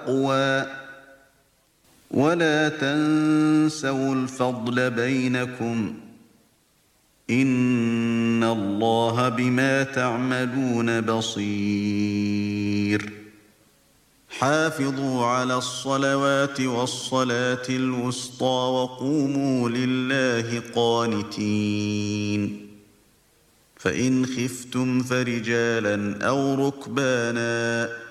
تقوى ولا تنسوا الفضل بينكم إن الله بما تعملون بصير حافظوا على الصلوات والصلاة الوسطى وقوموا لله قانتين فإن خفتم فرجالا أو ركبانا